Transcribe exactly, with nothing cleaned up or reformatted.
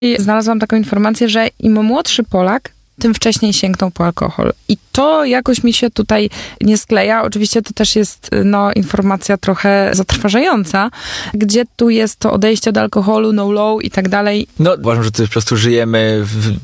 znalazłam taką informację, że im młodszy Polak, tym wcześniej sięgnął po alkohol. I to jakoś mi się tutaj nie skleja. Oczywiście to też jest no, informacja trochę zatrważająca, gdzie tu jest to odejście od alkoholu, no low i tak dalej. No, uważam, że to po prostu żyjemy w